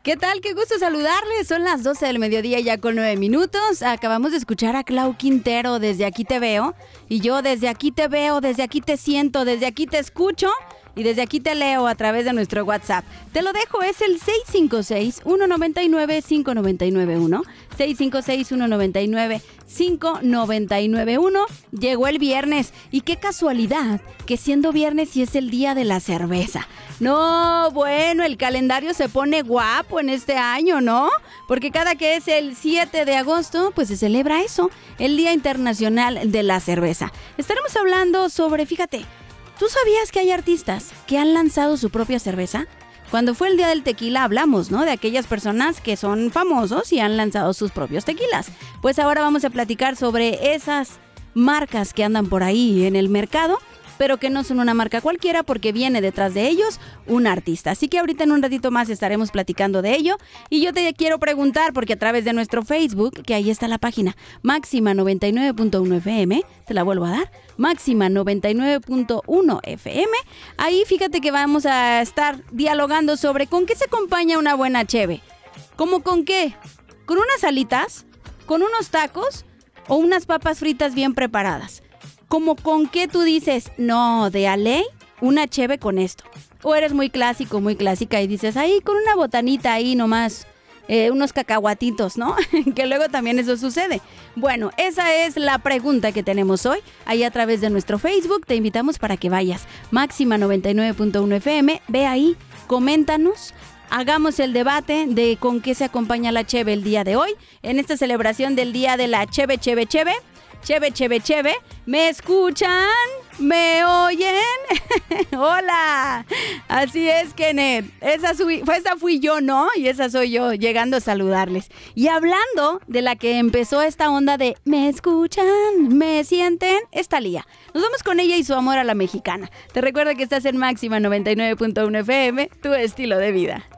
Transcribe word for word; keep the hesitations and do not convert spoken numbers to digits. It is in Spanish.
¿Qué tal? Qué gusto saludarles. Son las doce del mediodía ya con nueve minutos. Acabamos de escuchar a Clau Quintero, Desde aquí te veo. Y yo desde aquí te veo, desde aquí te siento, desde aquí te escucho. Y desde aquí te leo a través de nuestro WhatsApp. Te lo dejo, es el seis cinco seis, uno nueve nueve, cinco nueve nueve uno. seis cinco seis, uno nueve nueve, cinco nueve nueve uno. Llegó el viernes. Y qué casualidad que siendo viernes y es el día de la cerveza. No, bueno, el calendario se pone guapo en este año, ¿no? Porque cada que es el siete de agosto, pues se celebra eso, el Día Internacional de la Cerveza. Estaremos hablando sobre, fíjate, ¿tú sabías que hay artistas que han lanzado su propia cerveza? Cuando fue el Día del Tequila hablamos, ¿no? De aquellas personas que son famosos y han lanzado sus propios tequilas. Pues ahora vamos a platicar sobre esas marcas que andan por ahí en el mercado, pero que no son una marca cualquiera porque viene detrás de ellos un artista. Así que ahorita en un ratito más estaremos platicando de ello. Y yo te quiero preguntar, porque a través de nuestro Facebook, que ahí está la página, Máxima noventa y nueve punto uno F M, te la vuelvo a dar, Máxima noventa y nueve punto uno F M, ahí fíjate que vamos a estar dialogando sobre con qué se acompaña una buena cheve. ¿Cómo con qué? ¿Con unas alitas? ¿Con unos tacos? ¿O unas papas fritas bien preparadas? ¿Cómo con qué tú dices, no, de a ley, una cheve con esto? O eres muy clásico, muy clásica y dices, ahí con una botanita ahí nomás, eh, unos cacahuatitos, ¿no? Que luego también eso sucede. Bueno, esa es la pregunta que tenemos hoy. Ahí a través de nuestro Facebook te invitamos para que vayas. Máxima noventa y nueve punto uno F M, ve ahí, coméntanos. Hagamos el debate de con qué se acompaña la cheve el día de hoy, en esta celebración del Día de la Cheve, Cheve, Cheve. Cheve, cheve, cheve. ¿Me escuchan? ¿Me oyen? Hola. Así es, Kenneth. Esa, fui, esa fui yo, ¿no? Y esa soy yo, llegando a saludarles. Y hablando de la que empezó esta onda de ¿me escuchan? ¿Me sienten? Es Thalía. Nos vamos con ella y su amor a la mexicana. Te recuerdo que estás en Máxima noventa y nueve punto uno F M, tu estilo de vida.